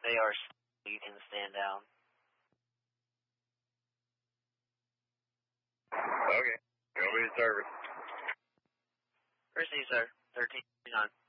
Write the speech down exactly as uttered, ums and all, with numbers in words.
they are, you can stand down. Okay. Go to service. Receive, sir. thirteen nine.